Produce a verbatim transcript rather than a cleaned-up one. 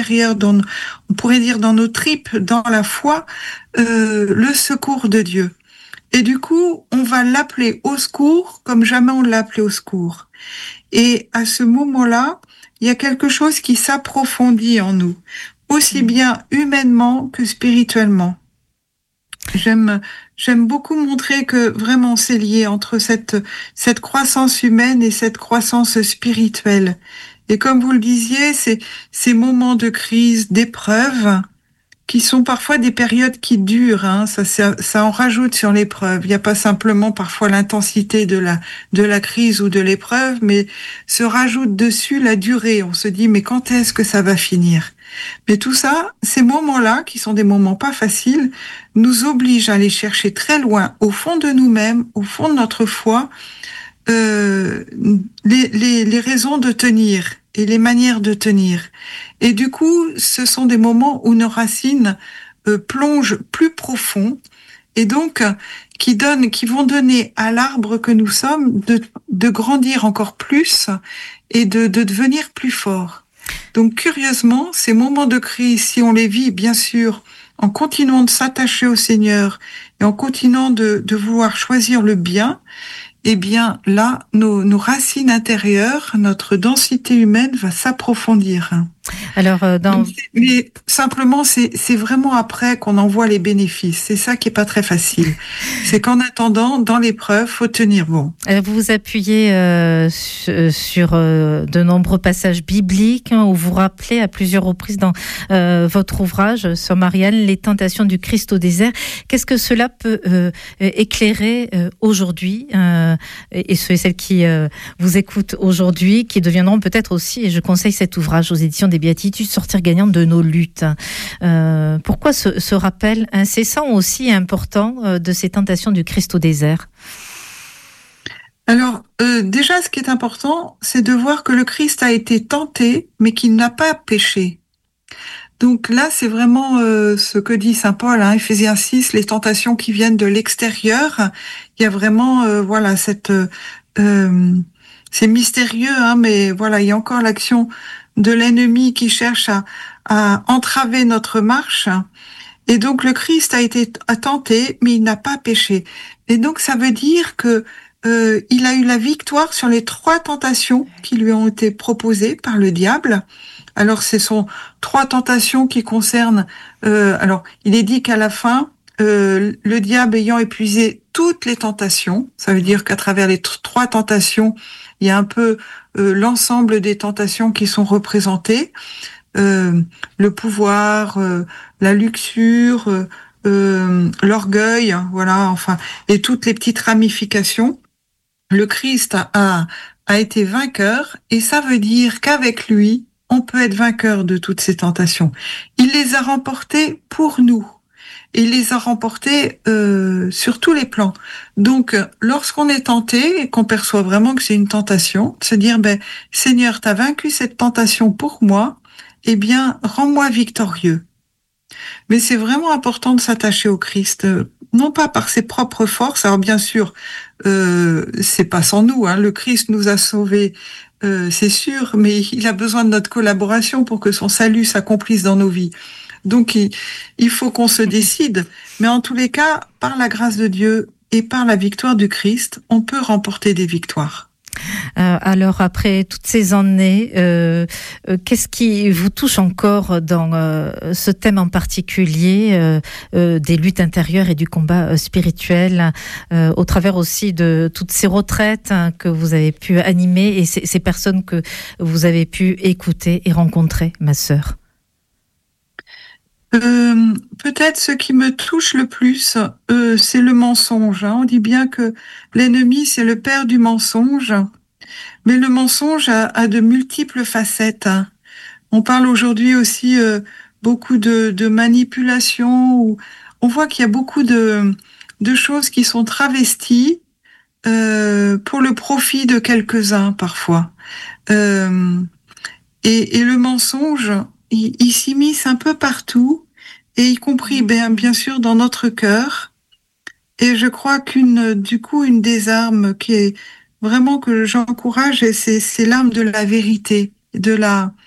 l'intérieur, dans, on pourrait dire dans nos tripes, dans la foi, euh, le secours de Dieu. Et du coup, on va l'appeler au secours comme jamais on l'a appelé au secours. Et à ce moment-là, il y a quelque chose qui s'approfondit en nous, aussi bien humainement que spirituellement. J'aime, j'aime beaucoup montrer que vraiment c'est lié entre cette, cette croissance humaine et cette croissance spirituelle. Et comme vous le disiez, c'est ces moments de crise, d'épreuve, qui sont parfois des périodes qui durent, hein, ça, ça, ça en rajoute sur l'épreuve. Il n'y a pas simplement parfois l'intensité de la, de la crise ou de l'épreuve, mais se rajoute dessus la durée. On se dit, mais quand est-ce que ça va finir? Mais tout ça, ces moments-là, qui sont des moments pas faciles, nous obligent à aller chercher très loin, au fond de nous-mêmes, au fond de notre foi, euh, les, les, les raisons de tenir et les manières de tenir. Et du coup, ce sont des moments où nos racines euh, plongent plus profond et donc qui donnent, qui vont donner à l'arbre que nous sommes de, de grandir encore plus et de, de devenir plus fort. Donc curieusement, ces moments de crise, si on les vit bien sûr en continuant de s'attacher au Seigneur et en continuant de, de vouloir choisir le bien, eh bien là, nos, nos racines intérieures, notre densité humaine va s'approfondir. Alors, euh, dans... Mais simplement, c'est, c'est vraiment après qu'on en voit les bénéfices. C'est ça qui est pas très facile. C'est qu'en attendant, dans l'épreuve, faut tenir bon. Vous vous appuyez euh, sur euh, de nombreux passages bibliques, hein, où vous rappelez à plusieurs reprises dans euh, votre ouvrage sur Marianne, les tentations du Christ au désert. Qu'est-ce que cela peut euh, éclairer euh, aujourd'hui euh, et ceux et celles qui euh, vous écoutent aujourd'hui, qui deviendront peut-être aussi, et je conseille cet ouvrage aux éditions des Béatitudes, sortir gagnant de nos luttes. Euh, pourquoi ce, ce rappel incessant aussi important euh, de ces tentations du Christ au désert? Alors, euh, déjà, ce qui est important, c'est de voir que le Christ a été tenté, mais qu'il n'a pas péché. Donc là, c'est vraiment euh, ce que dit saint Paul, hein, Éphésiens six, les tentations qui viennent de l'extérieur. Il y a vraiment, euh, voilà, cette, euh, c'est mystérieux, hein, mais voilà, il y a encore l'action de l'ennemi qui cherche à, à entraver notre marche. Et donc le Christ a été tenté, mais il n'a pas péché. Et donc ça veut dire que euh, il a eu la victoire sur les trois tentations qui lui ont été proposées par le diable. Alors ce sont trois tentations qui concernent. Euh, alors il est dit qu'à la fin, euh, le diable ayant épuisé toutes les tentations, ça veut dire qu'à travers les t- trois tentations, il y a un peu euh, l'ensemble des tentations qui sont représentées, euh, le pouvoir, euh, la luxure, euh, euh, l'orgueil, voilà, enfin, et toutes les petites ramifications. Le Christ a, a, a été vainqueur, et ça veut dire qu'avec lui, on peut être vainqueur de toutes ces tentations. Il les a remportées pour nous. Et il les a remportés euh, sur tous les plans. Donc, lorsqu'on est tenté et qu'on perçoit vraiment que c'est une tentation, de se dire, ben, Seigneur, t'as vaincu cette tentation pour moi, eh bien, rends-moi victorieux. Mais c'est vraiment important de s'attacher au Christ, non pas par ses propres forces. Alors bien sûr, euh, c'est pas sans nous, hein. Le Christ nous a sauvés, euh, c'est sûr, mais il a besoin de notre collaboration pour que son salut s'accomplisse dans nos vies. Donc, il, il faut qu'on se décide. Mais en tous les cas, par la grâce de Dieu et par la victoire du Christ, on peut remporter des victoires. Euh, alors, après toutes ces années, euh, euh, qu'est-ce qui vous touche encore dans euh, ce thème en particulier, euh, euh, des luttes intérieures et du combat euh, spirituel, euh, au travers aussi de toutes ces retraites, hein, que vous avez pu animer et ces, ces personnes que vous avez pu écouter et rencontrer, ma sœur? Euh, peut-être ce qui me touche le plus, euh, c'est le mensonge, hein. On dit bien que l'ennemi, c'est le père du mensonge, mais le mensonge a, a de multiples facettes, hein. On parle aujourd'hui aussi euh, beaucoup de, de manipulation, où on voit qu'il y a beaucoup de, de choses qui sont travesties euh, pour le profit de quelques-uns parfois. Euh, et, et le mensonge, il, il s'immisce un peu partout, et y compris bien, bien sûr dans notre cœur. Et je crois qu'une, du coup, une des armes qui est vraiment que j'encourage, c'est, c'est l'arme de la vérité, de la,